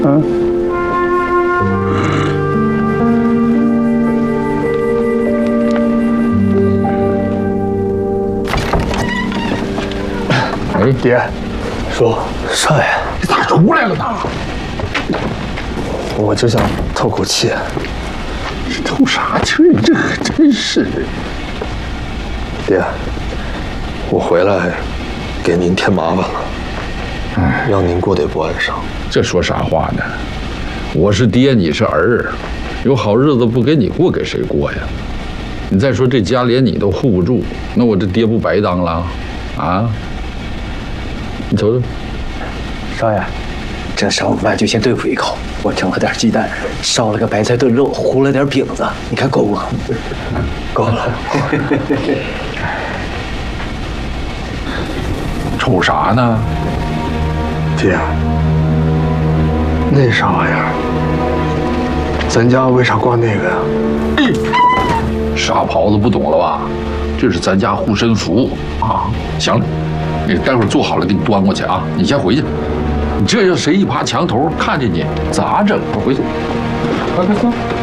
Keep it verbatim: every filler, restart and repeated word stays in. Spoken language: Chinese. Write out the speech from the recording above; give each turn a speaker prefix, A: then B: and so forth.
A: 嗯。
B: 哎，
A: 爹，
B: 说
A: 少爷，
B: 你咋出来了呢？
A: 我就想透口气。
B: 透啥气儿？这可真是的。
A: 爹，我回来给您添麻烦了，
B: 哎，
A: 让您过得不安生。
B: 这说啥话呢？我是爹，你是儿，有好日子不给你过，给谁过呀？你再说这家连你都护不住，那我这爹不白当了？啊？你瞅瞅，
C: 少爷，这上午饭就先对付一口。我蒸了点鸡蛋，烧了个白菜炖肉，糊了点饼子，你看够不？够了。
B: 瞅啥呢？
A: 爹，那啥玩意儿，咱家为啥挂那个呀？
B: 嗯，傻狍子不懂了吧？这是咱家护身符啊！行了，你待会儿做好了给你端过去啊！你先回去。你这要谁一爬墙头看见你，咋整？快回去，快快快！